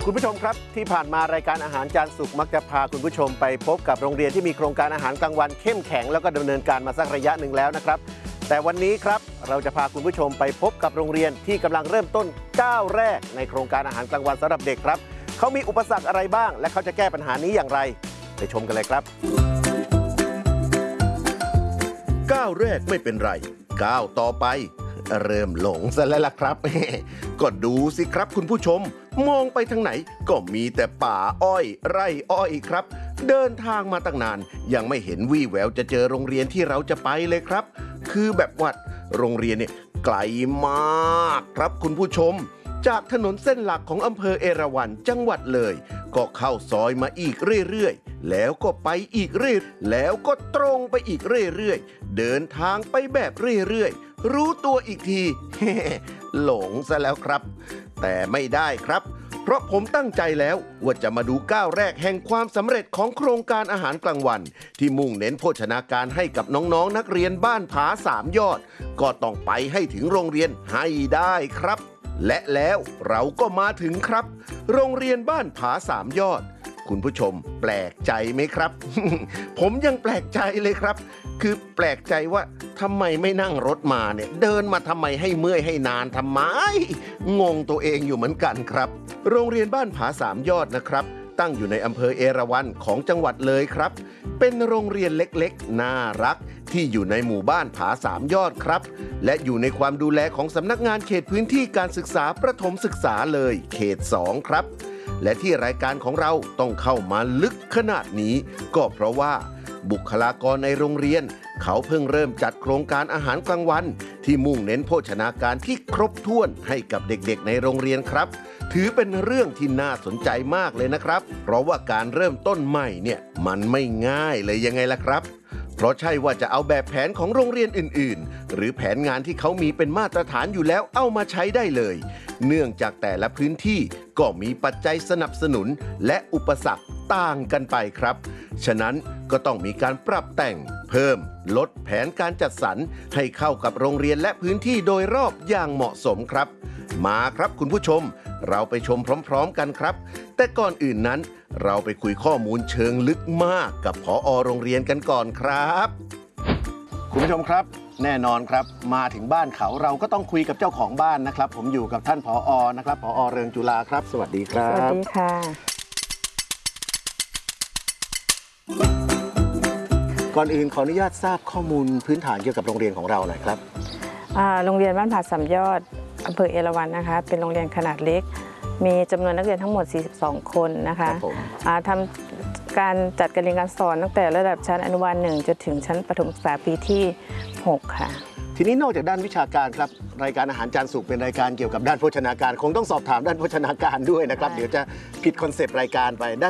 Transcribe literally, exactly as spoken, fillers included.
คุณผู้ชมครับที่ผ่านมารายการอาหารจานสุกมักจะพาคุณผู้ชมไปพบกับโรงเรียนที่มีโครงการอาหารกลางวันเข้มแข็งแล้วก็ดำเนินการมาสักระยะหนึ่งแล้วนะครับแต่วันนี้ครับเราจะพาคุณผู้ชมไปพบกับโรงเรียนที่กำลังเริ่มต้นก้าวแรกในโครงการอาหารกลางวันสำหรับเด็กครับเขามีอุปสรรคอะไรบ้างและเขาจะแก้ปัญหานี้อย่างไรไปชมกันเลยครับก้าวแรกไม่เป็นไรก้าวต่อไปเริ่มหลงซะแล้วล่ะครับก็ดูสิครับคุณผู้ชมมองไปทางไหนก็มีแต่ป่าอ้อยไร่อ้อยครับเดินทางมาตั้งนานยังไม่เห็นวี่แววจะเจอโรงเรียนที่เราจะไปเลยครับคือแบบว่าโรงเรียนเนี่ยไกลมากครับคุณผู้ชมจากถนนเส้นหลักของอำเภอเอราวัณจังหวัดเลยก็เข้าซอยมาอีกเรื่อยๆแล้วก็ไปอีกเรื่อยแล้วก็ตรงไปอีกเรื่อยๆเดินทางไปแบบเรื่อยๆรู้ตัวอีกที หลงซะแล้วครับแต่ไม่ได้ครับเพราะผมตั้งใจแล้วว่าจะมาดูก้าวแรกแห่งความสำเร็จของโครงการอาหารกลางวันที่มุ่งเน้นโภชนาการให้กับน้องๆ นักเรียนบ้านผาสามยอดก็ต้องไปให้ถึงโรงเรียนให้ได้ครับและแล้วเราก็มาถึงครับโรงเรียนบ้านผาสามยอดคุณผู้ชมแปลกใจไหมครับ ผมยังแปลกใจเลยครับคือแปลกใจว่าทำไมไม่นั่งรถมาเนี่ยเดินมาทำไมให้เมื่อยให้นานทำไมงงตัวเองอยู่เหมือนกันครับโรงเรียนบ้านผาสามยอดนะครับตั้งอยู่ในอำเภอเอราวัณของจังหวัดเลยครับเป็นโรงเรียนเล็กๆน่ารักที่อยู่ในหมู่บ้านผาสามยอดครับและอยู่ในความดูแลของสำนักงานเขตพื้นที่การศึกษาประถมศึกษาเลยเขตสองครับและที่รายการของเราต้องเข้ามาลึกขนาดนี้ก็เพราะว่าบุคลากรในโรงเรียนเขาเพิ่งเริ่มจัดโครงการอาหารกลางวันที่มุ่งเน้นโภชนาการที่ครบถ้วนให้กับเด็กๆในโรงเรียนครับถือเป็นเรื่องที่น่าสนใจมากเลยนะครับเพราะว่าการเริ่มต้นใหม่เนี่ยมันไม่ง่ายเลยยังไงล่ะครับเพราะใช่ว่าจะเอาแบบแผนของโรงเรียนอื่นๆหรือแผนงานที่เขามีเป็นมาตรฐานอยู่แล้วเอามาใช้ได้เลยเนื่องจากแต่ละพื้นที่ก็มีปัจจัยสนับสนุนและอุปสรรคต่างกันไปครับฉะนั้นก็ต้องมีการปรับแต่งเพิ่มลดแผนการจัดสรรให้เข้ากับโรงเรียนและพื้นที่โดยรอบอย่างเหมาะสมครับมาครับคุณผู้ชมเราไปชมพร้อมๆกันครับแต่ก่อนอื่นนั้นเราไปคุยข้อมูลเชิงลึกมากกับผอ.โรงเรียนกันก่อนครับคุณผู้ชมครับแน่นอนครับมาถึงบ้านเขาเราก็ต้องคุยกับเจ้าของบ้านนะครับผมอยู่กับท่านผอ.นะครับผอ.เริงจุฬาครับสวัสดีครับสวัสดีค่ะก่อนอื่นขออนุญาตทราบข้อมูลพื้นฐานเกี่ยวกับโรงเรียนของเราหน่อยครับโรงเรียนบ้านผาสามยอดอำเภอเอราวัณนะคะเป็นโรงเรียนขนาดเล็กมีจำนวนนักเรียนทั้งหมดสี่สิบสองคนนะคะทำการจัดการเรียนการสอนตั้งแต่ระดับชั้นอนุบาลหนึ่งจนถึงชั้นประถมศึกษาปีที่หกค่ะทีนี้นอกจากด้านวิชาการครับรายการอาหารจานสุกเป็นรายการเกี่ยวกับด้านโภชนาการคงต้องสอบถามด้านโภชนาการด้วยนะครับเดี๋ยวจะผิดคอนเซปต์รายการไปด้าน